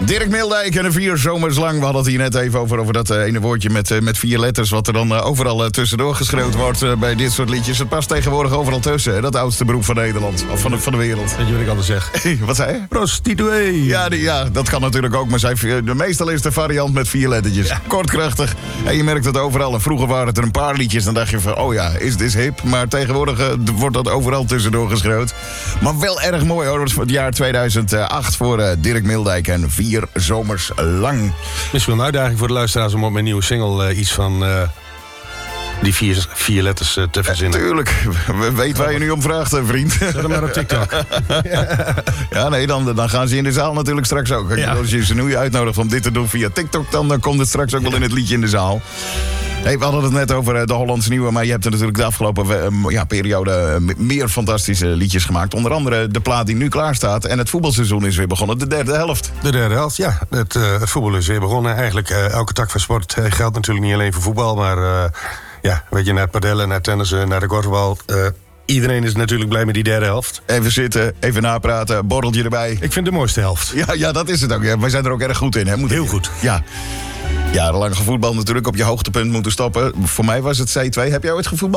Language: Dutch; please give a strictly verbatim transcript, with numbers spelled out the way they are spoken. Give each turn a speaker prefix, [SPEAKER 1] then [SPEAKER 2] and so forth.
[SPEAKER 1] Dirk Mildijk en de vier zomers lang. We hadden het hier net even over, over dat uh, ene woordje met, uh, met vier letters... wat er dan uh, overal uh, tussendoor geschreeuwd wordt uh, bij dit soort liedjes. Het past tegenwoordig overal tussen, hè? Dat oudste beroep van Nederland. Of van de, van de wereld.
[SPEAKER 2] Weet je wat ik anders zeg?
[SPEAKER 1] Wat zei je?
[SPEAKER 2] Prostituee.
[SPEAKER 1] Ja, die, ja, dat kan natuurlijk ook. Maar zij, de, meestal is de variant met vier lettertjes. Ja. Kortkrachtig. En je merkt het overal. En vroeger waren het er een paar liedjes. Dan dacht je van, oh ja, is dit hip? Maar tegenwoordig uh, wordt dat overal tussendoor geschreeuwd. Maar wel erg mooi hoor. Het jaar tweeduizend acht voor uh, Dirk Mildijk en vier zomers lang.
[SPEAKER 2] Misschien wel een uitdaging voor de luisteraars om op mijn nieuwe single uh, iets van uh, die vier, vier letters uh, te verzinnen.
[SPEAKER 1] Ja, tuurlijk. We weten waar je nu om vraagt, vriend.
[SPEAKER 2] Zet hem maar op TikTok.
[SPEAKER 1] Ja, nee, dan, dan gaan ze in de zaal natuurlijk straks ook. Ja. Als je ze nu uitnodigt om dit te doen via TikTok, dan, dan komt het straks ook wel in het liedje in de zaal. Hey, we hadden het net over de Hollandse Nieuwe, maar je hebt er natuurlijk de afgelopen uh, ja, periode uh, meer fantastische liedjes gemaakt. Onder andere de plaat die nu klaar staat. En het voetbalseizoen is weer begonnen, de derde helft.
[SPEAKER 2] De derde helft, ja. Het, uh, het voetbal is weer begonnen. Eigenlijk uh, elke tak van sport uh, geldt natuurlijk niet alleen voor voetbal, maar uh, ja, weet je, naar het padellen, naar tennissen, naar de korfbal. Uh, Iedereen is natuurlijk blij met die derde helft.
[SPEAKER 1] Even zitten, even napraten, borreltje erbij.
[SPEAKER 2] Ik vind de mooiste helft.
[SPEAKER 1] Ja, ja, dat is het ook. Ja, wij zijn er ook erg goed in. Hè? Moet
[SPEAKER 2] Heel
[SPEAKER 1] ik...
[SPEAKER 2] goed.
[SPEAKER 1] Ja. Jarenlang gevoetbal natuurlijk op je hoogtepunt moeten stoppen. Voor mij was het C twee. Heb jij ooit gevoetbald?